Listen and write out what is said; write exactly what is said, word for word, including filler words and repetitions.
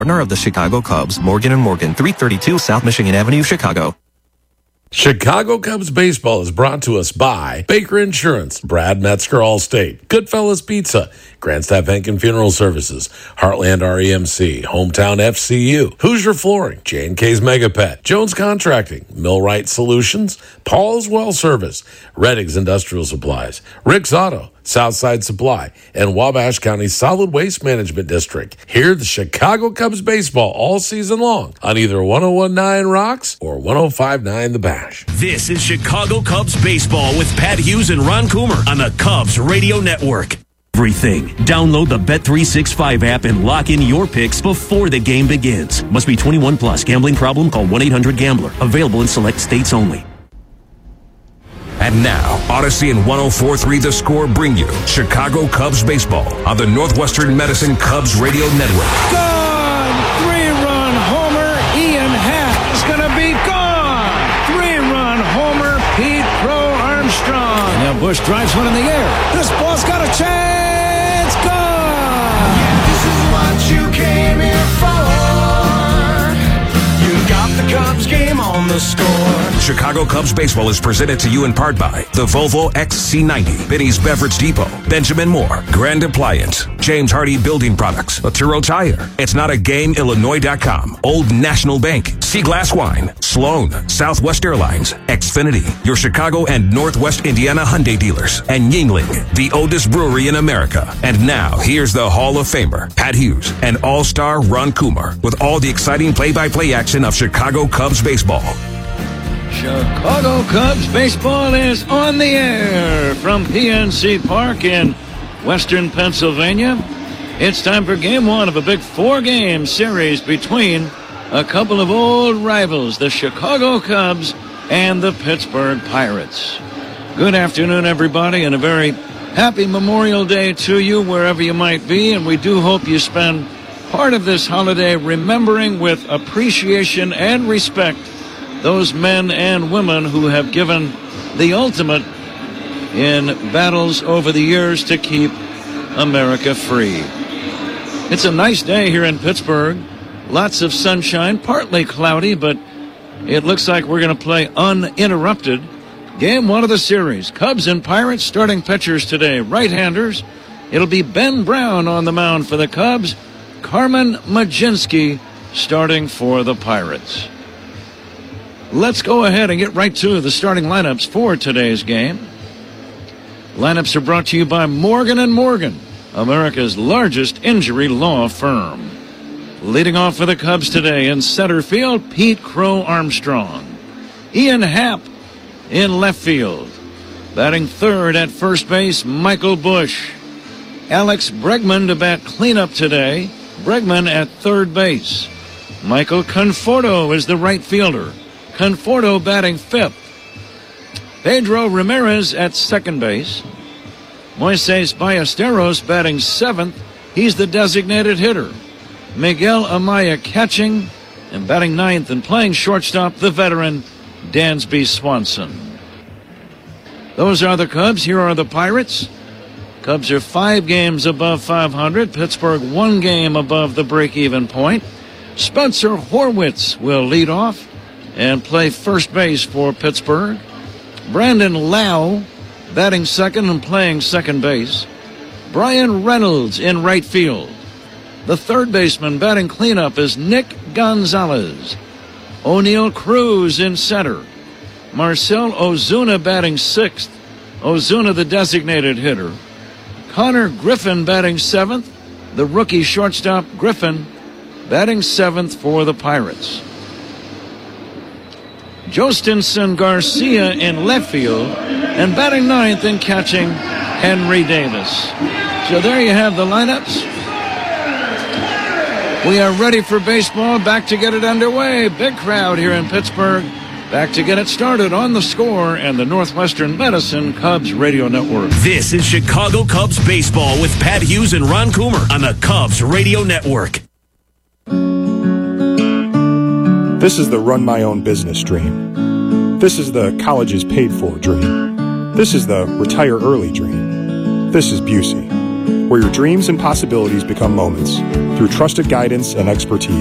Partner of the Chicago Cubs, Morgan and Morgan, three thirty-two South Michigan Avenue, Chicago. Chicago Cubs baseball is brought to us by Baker Insurance, Brad Metzger Allstate, Goodfellas Pizza, Grandstaff Henkin Funeral Services, Heartland R E M C, Hometown F C U, Hoosier Flooring, J and K's Megapet, Jones Contracting, Millwright Solutions, Paul's Well Service, Redding's Industrial Supplies, Rick's Auto, Southside Supply, and Wabash County Solid Waste Management District. Hear the Chicago Cubs baseball all season long on either one oh one point nine Rocks or one oh five point nine The Bash. This is Chicago Cubs baseball with Pat Hughes and Ron Coomer on the Cubs Radio Network. Everything. Download the Bet three sixty-five app and lock in your picks before the game begins. Must be twenty-one plus. Gambling problem? Call one eight hundred gambler. Available in select states only. And now, Odyssey and one oh four point three The Score bring you Chicago Cubs baseball on the Northwestern Medicine Cubs Radio Network. Gone! Three-run homer. Ian Happ is going to be gone. Three-run homer. Pete Crow Armstrong. And now Bush drives one in the air. This ball's got a chance. Gone! Yeah, this is what you came here for. You got the Cubs game on the Score. Chicago Cubs baseball is presented to you in part by the Volvo X C ninety, Benny's Beverage Depot, Benjamin Moore, Grand Appliance, James Hardy Building Products, Arturo Tire, It's Not a Game, Illinois dot com, Old National Bank, Seaglass Wine, Sloan, Southwest Airlines, Xfinity, your Chicago and Northwest Indiana Hyundai dealers, and Yingling, the oldest brewery in America. And now, here's the Hall of Famer, Pat Hughes, and All-Star Ron Coomer, with all the exciting play-by-play action of Chicago Cubs baseball. Chicago Cubs baseball is on the air from P N C Park in western Pennsylvania. It's time for game one of a big four-game series between a couple of old rivals, the Chicago Cubs and the Pittsburgh Pirates. Good afternoon, everybody, and a very happy Memorial Day to you wherever you might be, and we do hope you spend part of this holiday remembering with appreciation and respect those men and women who have given the ultimate in battles over the years to keep America free. It's a nice day here in Pittsburgh. Lots of sunshine, partly cloudy, but it looks like we're going to play uninterrupted. Game one of the series. Cubs and Pirates starting pitchers today. Right-handers. It'll be Ben Brown on the mound for the Cubs. Carmen Mlodzinski starting for the Pirates. Let's go ahead and get right to the starting lineups for today's game. Lineups are brought to you by Morgan and Morgan, America's largest injury law firm. Leading off for the Cubs today in center field, Pete Crow Armstrong. Ian Happ in left field. Batting third at first base, Michael Bush. Alex Bregman to bat cleanup today. Bregman at third base. Michael Conforto is the right fielder. Conforto batting fifth. Pedro Ramirez at second base. Moises Ballesteros batting seventh. He's the designated hitter. Miguel Amaya catching and batting ninth and playing shortstop, the veteran Dansby Swanson. Those are the Cubs. Here are the Pirates. Cubs are five games above five hundred. Pittsburgh one game above the break-even point. Spencer Horwitz will lead off and play first base for Pittsburgh. Brandon Lau batting second and playing second base. Brian Reynolds in right field. The third baseman batting cleanup is Nick Gonzalez. O'Neill Cruz in center. Marcell Ozuna batting sixth. Ozuna the designated hitter. Connor Griffin batting seventh. The rookie shortstop Griffin batting seventh for the Pirates. Jostinson Garcia in left field and batting ninth and catching Henry Davis. So there you have the lineups. We are ready for baseball. Back to get it underway. Big crowd here in Pittsburgh. Back to get it started on The Score and the Northwestern Medicine Cubs Radio Network. This is Chicago Cubs baseball with Pat Hughes and Ron Coomer on the Cubs Radio Network. This is the run my own business dream. This is the college is paid for dream. This is the retire early dream. This is Busey, where your dreams and possibilities become moments through trusted guidance and expertise.